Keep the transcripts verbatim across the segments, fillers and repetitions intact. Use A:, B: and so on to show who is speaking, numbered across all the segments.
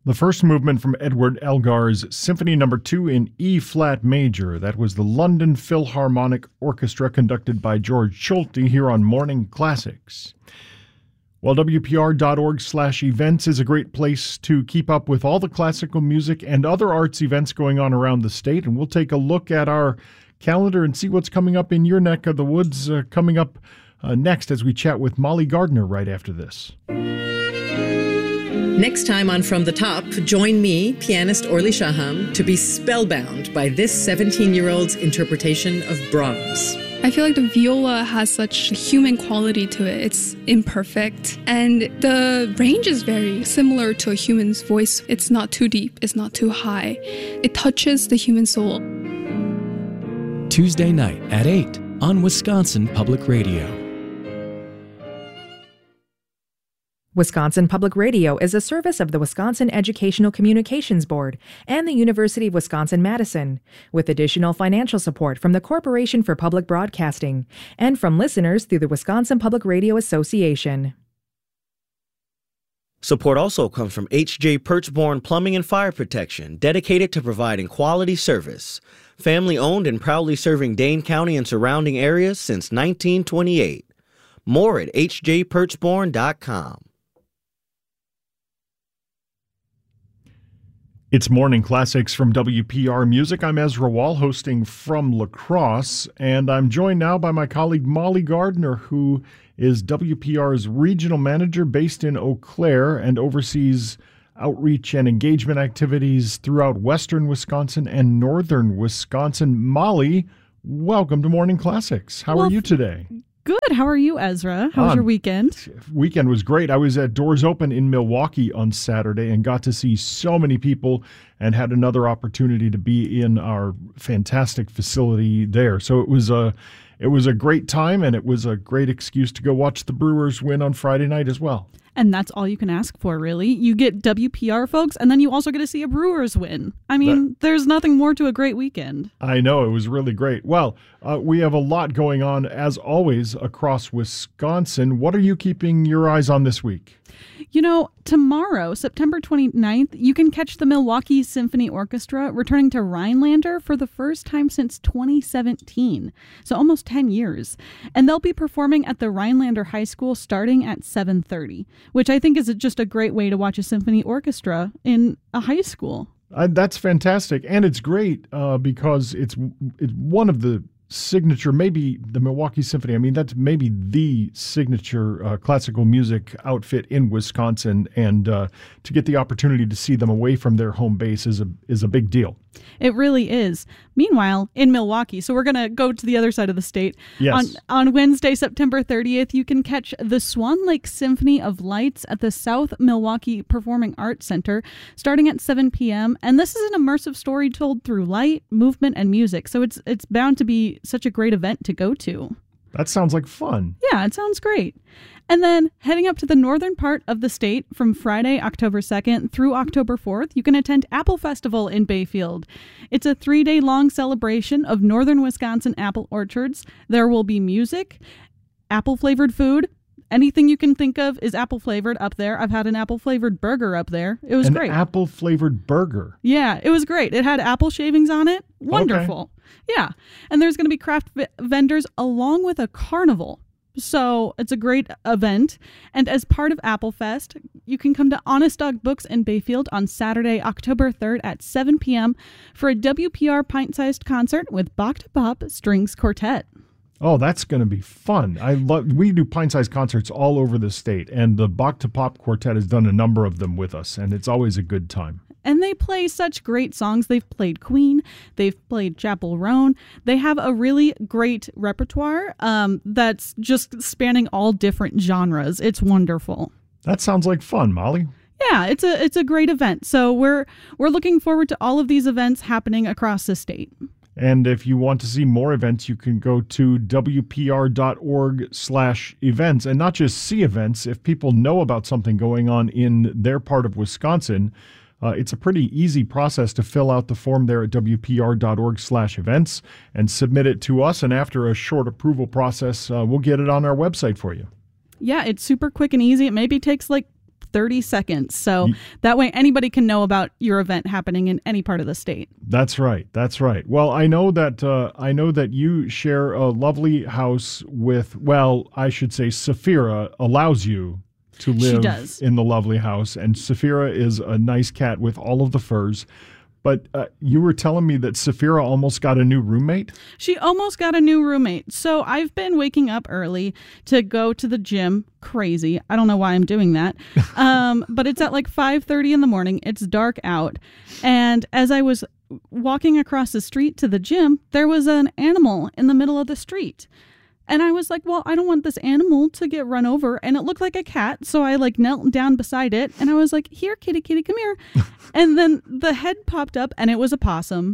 A: The first movement from Edward Elgar's Symphony Number two in E-flat major. That was the London Philharmonic Orchestra conducted by George Solti here on Morning Classics. Well, W P R dot org slash events is a great place to keep up with all the classical music and other arts events going on around the state, and we'll take a look at our calendar and see what's coming up in your neck of the woods uh, coming up uh, next as we chat with Molly Gardner right after this.
B: Next time on From the Top, join me, pianist Orly Shaham, to be spellbound by this seventeen-year-old's interpretation of Brahms.
C: I feel like the viola has such human quality to it. It's imperfect. And the range is very similar to a human's voice. It's not too deep. It's not too high. It touches the human soul.
D: Tuesday night at eight on Wisconsin Public Radio.
E: Wisconsin Public Radio is a service of the Wisconsin Educational Communications Board and the University of Wisconsin-Madison, with additional financial support from the Corporation for Public Broadcasting and from listeners through the Wisconsin Public Radio Association.
F: Support also comes from H J Perchborn Plumbing and Fire Protection, dedicated to providing quality service. Family-owned and proudly serving Dane County and surrounding areas since nineteen twenty-eight. More at h j perchborn dot com.
A: It's Morning Classics from W P R Music. I'm Ezra Wall, hosting from La Crosse, and I'm joined now by my colleague Molly Gardner, who is W P R's regional manager based in Eau Claire and oversees outreach and engagement activities throughout western Wisconsin and northern Wisconsin. Molly, welcome to Morning Classics. How well, are you today?
G: Good. How are you, Ezra? How was um, your weekend?
A: Weekend was great. I was at Doors Open in Milwaukee on Saturday and got to see so many people and had another opportunity to be in our fantastic facility there. So it was a, it was a great time, and it was a great excuse to go watch the Brewers win on Friday night as well.
G: And that's all you can ask for, really. You get W P R folks, and then you also get to see a Brewers win. I mean, that, there's nothing more to a great weekend.
A: I know. It was really great. Well, uh, we have a lot going on, as always, across Wisconsin. What are you keeping your eyes on this week?
G: You know, tomorrow, September twenty-ninth, you can catch the Milwaukee Symphony Orchestra returning to Rhinelander for the first time since twenty seventeen, so almost ten years. And they'll be performing at the Rhinelander High School starting at seven thirty, which I think is just a great way to watch a symphony orchestra in a high school.
A: Uh, that's fantastic, and it's great uh, because it's it's one of the signature, maybe the Milwaukee Symphony. I mean, that's maybe the signature uh, classical music outfit in Wisconsin, and uh, to get the opportunity to see them away from their home base is a is a big deal.
G: It really is. Meanwhile, in Milwaukee, so we're going to go to the other side of the state.
A: Yes.
G: On, on Wednesday, September thirtieth, you can catch the Swan Lake Symphony of Lights at the South Milwaukee Performing Arts Center starting at seven p.m. And this is an immersive story told through light, movement, and music. So it's it's bound to be such a great event to go to.
A: That sounds like fun.
G: Yeah, it sounds great. And then heading up to the northern part of the state from Friday, October second through October fourth, you can attend Apple Festival in Bayfield. It's a three-day-long celebration of northern Wisconsin apple orchards. There will be music, apple-flavored food. Anything you can think of is apple-flavored up there. I've had an apple-flavored burger up there. It was
A: an
G: great.
A: An apple-flavored burger?
G: Yeah, it was great. It had apple shavings on it. Wonderful. Okay. Yeah. And there's going to be craft v- vendors along with a carnival. So it's a great event. And as part of Apple Fest, you can come to Honest Dog Books in Bayfield on Saturday, October third at seven p.m. for a W P R pint-sized concert with Bach to Pop Strings Quartet.
A: Oh, that's going to be fun. I love. We do pint-sized concerts all over the state, and the Bach to Pop Quartet has done a number of them with us, and it's always a good time.
G: And they play such great songs. They've played Queen. They've played Chappell Roan. They have a really great repertoire um, that's just spanning all different genres. It's wonderful.
A: That sounds like fun, Molly.
G: Yeah, it's a it's a great event. So we're we're looking forward to all of these events happening across the state.
A: And if you want to see more events, you can go to W P R dot org slash events, and not just see events. If people know about something going on in their part of Wisconsin, Uh, it's a pretty easy process to fill out the form there at W P R dot org slash events and submit it to us. And after a short approval process, uh, we'll get it on our website for you.
G: Yeah, it's super quick and easy. It maybe takes like thirty seconds. So that way anybody can know about your event happening in any part of the state.
A: That's right. That's right. Well, I know that uh, I know that you share a lovely house with, well, I should say Saphira allows you to live in the lovely house. And Saphira is a nice cat with all of the furs. But uh, you were telling me that Saphira almost got a new roommate?
G: She almost got a new roommate. So I've been waking up early to go to the gym. Crazy. I don't know why I'm doing that. Um, but it's at like five thirty in the morning. It's dark out. And as I was walking across the street to the gym, there was an animal in the middle of the street. And I was like, well, I don't want this animal to get run over. And it looked like a cat. So I like knelt down beside it. And I was like, here, kitty, kitty, come here. And then the head popped up and it was a possum.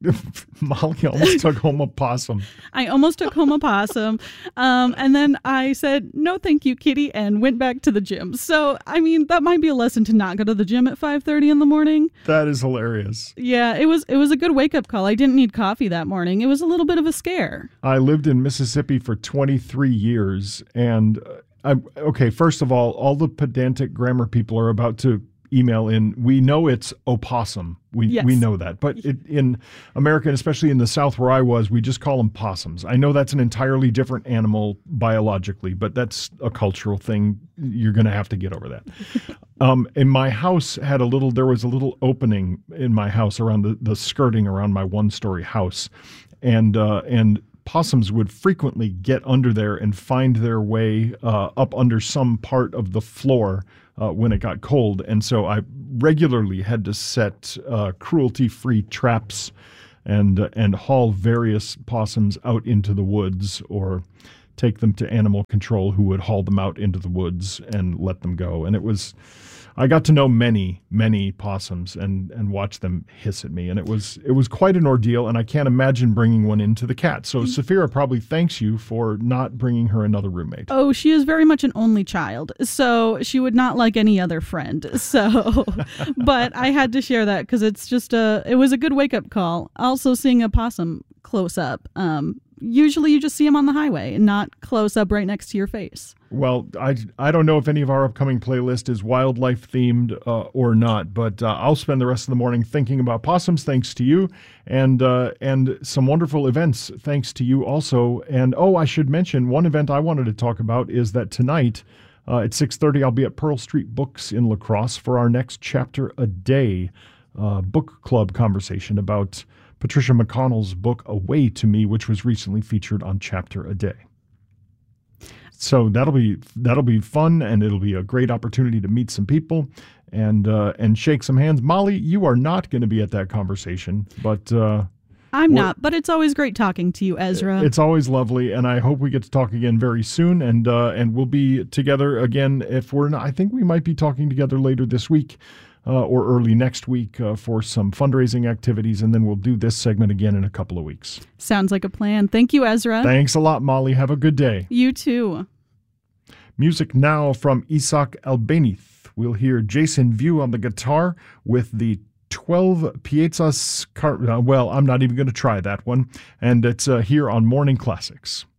A: Molly almost took home a possum.
G: I almost took home a possum. Um, and then I said, no, thank you, kitty, and went back to the gym. So, I mean, that might be a lesson to not go to the gym at five thirty in the morning.
A: That is hilarious.
G: Yeah, it was it was a good wake-up call. I didn't need coffee that morning. It was a little bit of a scare.
A: I lived in Mississippi for twenty-three years. And, I, okay, first of all, all the pedantic grammar people are about to email in. We know it's opossum. We
G: yes.
A: we know that. But it, in America, and especially in the South where I was, we just call them possums. I know that's an entirely different animal biologically, but that's a cultural thing. You're going to have to get over that. um, and my house had a little, there was a little opening in my house around the, the skirting around my one-story house. And, uh, and possums would frequently get under there and find their way uh, up under some part of the floor Uh, when it got cold. And so I regularly had to set uh, cruelty-free traps and uh, and haul various possums out into the woods or take them to animal control who would haul them out into the woods and let them go. And it was, I got to know many, many possums and, and watch them hiss at me. And it was it was quite an ordeal, and I can't imagine bringing one into the cat. So Saphira probably thanks you for not bringing her another roommate.
G: Oh, she is very much an only child, so she would not like any other friend. So, but I had to share that because it's just a, it was a good wake-up call. Also seeing a possum close up. Um, usually you just see them on the highway and not close up right next to your face.
A: Well, I, I don't know if any of our upcoming playlist is wildlife themed uh, or not, but uh, I'll spend the rest of the morning thinking about possums thanks to you, and uh, and some wonderful events thanks to you also. And oh, I should mention one event I wanted to talk about is that tonight uh, at six thirty I'll be at Pearl Street Books in La Crosse for our next Chapter a Day uh, book club conversation about Patricia McConnell's book Away to Me, which was recently featured on Chapter a Day. So that'll be that'll be fun, and it'll be a great opportunity to meet some people and uh, and shake some hands. Molly, you are not going to be at that conversation, but uh,
G: I'm not. But it's always great talking to you, Ezra.
A: It's always lovely, and I hope we get to talk again very soon. And uh, and we'll be together again if we're not. I think we might be talking together later this week. Uh, or early next week uh, for some fundraising activities, and then we'll do this segment again in a couple of weeks.
G: Sounds like a plan. Thank you, Ezra.
A: Thanks a lot, Molly. Have a good day.
G: You too.
A: Music now from Isaac Albanith. We'll hear Jason View on the guitar with the twelve Piezas. Car- uh, well, I'm not even going to try that one. And it's uh, here on Morning Classics.